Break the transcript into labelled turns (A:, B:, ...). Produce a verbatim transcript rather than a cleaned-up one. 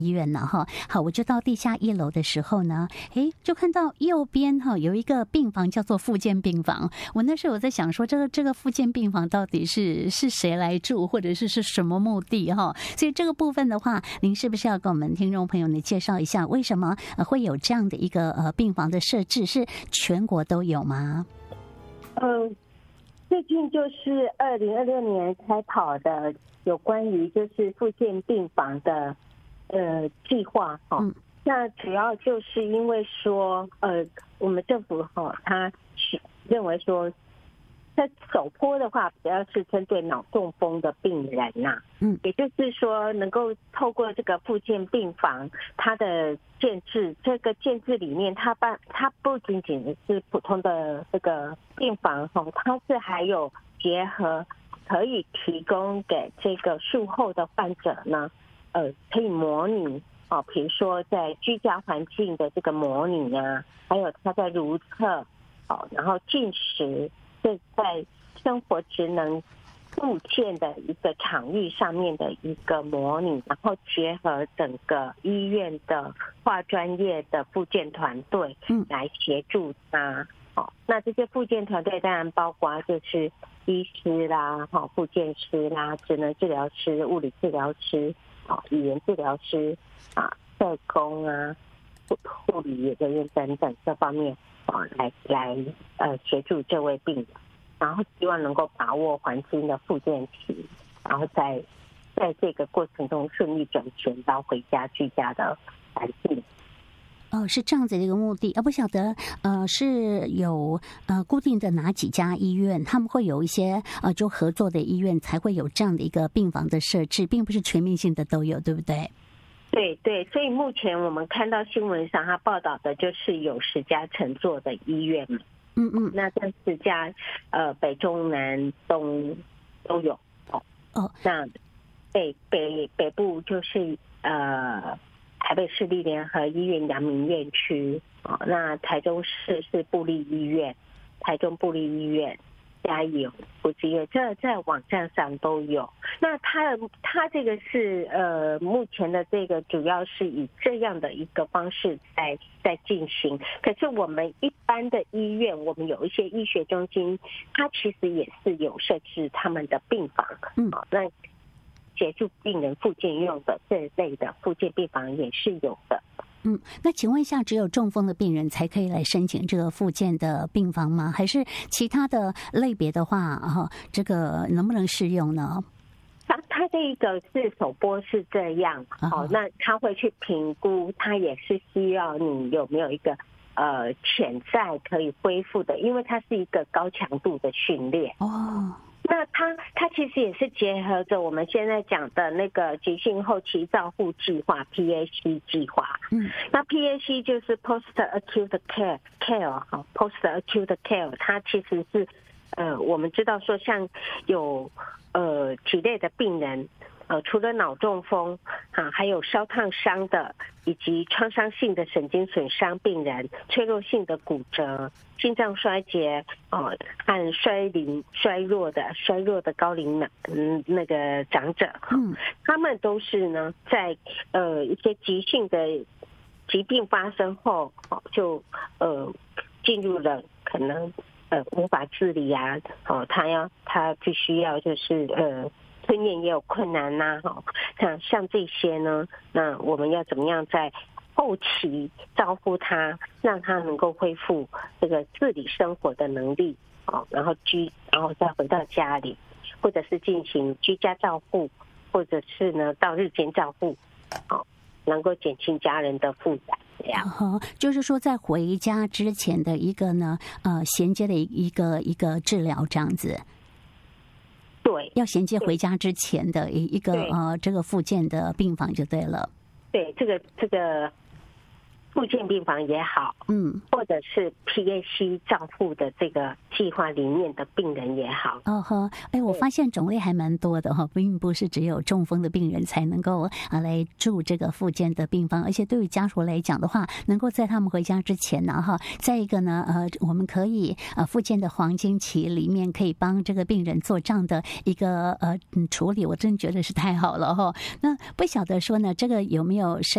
A: 医院呢哈，好，我就到地下一楼的时候呢，诶，就看到右边哈有一个病房叫做复健病房。我那时候我在想说，这个这个复健病房到底是是谁来住，或者是是什么目的哈？所以这个部分的话，您是不是要跟我们听众朋友呢介绍一下，为什么呃会有这样的一个呃病房的设置？是全国都有吗？
B: 嗯，最近就是二零二六年开跑的有关于就是复健病房的。呃，计划哈、哦，那主要就是因为说，呃，我们政府哈、哦，他认为说，在首波的话，主要是针对脑中风的病人呐、啊，嗯，也就是说，能够透过这个复健病房，它的建制，这个建制里面，它办，它不仅仅是普通的这个病房哈、哦，它是还有结合可以提供给这个术后的患者呢。呃，可以模拟哦，比如说在居家环境的这个模拟啊，还有他在如厕哦，然后进食，这在生活职能复健的一个场域上面的一个模拟，然后结合整个医院的跨专业的复健团队来协助他。哦，那这些复健团队当然包括就是医师啦、哈复健师啦、职能治疗师、物理治疗师。啊，语言治疗师啊，社工啊，护理人员等等这方面啊，来来呃协助这位病人，然后希望能够把握黄金的复健期，然后在在这个过程中顺利转衔到回家居家的环境。
A: 哦，是这样子的一个目的啊，不晓得呃是有呃固定的哪几家医院，他们会有一些呃就合作的医院才会有这样的一个病房的设置，并不是全面性的都有，对不对？
B: 对对，所以目前我们看到新闻上他报道的就是有十家乘坐的医院，
A: 嗯嗯，
B: 那这十家呃北中南东都有哦哦，那北北北部就是呃。台北市立联合医院阳明院区，哦，那台中市是部立医院，台中部立医院、嘉义福祉院，这在网站上都有。那它的它这个是呃目前的这个主要是以这样的一个方式在在进行。可是我们一般的医院，我们有一些医学中心，它其实也是有设置他们的病房，嗯，哦，那。协助病人复健用的这一类的复健病房也是有的。
A: 嗯，那请问一下，只有中风的病人才可以来申请这个复健的病房吗？还是其他的类别的话，啊，这个能不能适用呢？
B: 他他这个是首波是这样，好，那他会去评估，他也是需要你有没有一个呃潜在可以恢复的，因为它是一个高强度的训练哦。那它它其实也是结合着我们现在讲的那个急性后期照护计划 P A C 计划。嗯，那 P A C 就是 Post Acute Care Care 哈 Post Acute Care， 它其实是呃我们知道说像有呃几类的病人。呃，除了脑中风啊，还有烧烫伤的，以及创伤性的神经损伤病人、脆弱性的骨折、心脏衰竭哦，和衰龄衰弱的衰弱的高龄嗯那个长者，嗯，他们都是呢在呃一些急性的疾病发生后，哦就呃进入了可能呃无法自理啊，哦，他要他必须要就是呃。吞咽也有困难呐、啊，像像这些呢，那我们要怎么样在后期照顾他，让他能够恢复这个自理生活的能力，哦，然后居，然后再回到家里，或者是进行居家照护，或者是呢到日间照护，哦，能够减轻家人的负担。这样，
A: 哦，就是说在回家之前的一个呢，呃，衔接的一个一个治疗这样子。
B: 对，
A: 要衔接回家之前的一一个呃这个复健的病房就对了。
B: 对，这个这个复健病房也好，嗯，或者是 P A C 照护的这个计划里面的病人也好。
A: 哦呵，哎，我发现种类还蛮多的哈，并不是只有中风的病人才能够啊来住这个复健的病房，而且对于家属来讲的话，能够在他们回家之前呢，哈，再一个呢，呃，我们可以呃复健的黄金期里面可以帮这个病人做这样的一个呃处理，我真觉得是太好了哈。那不晓得说呢，这个有没有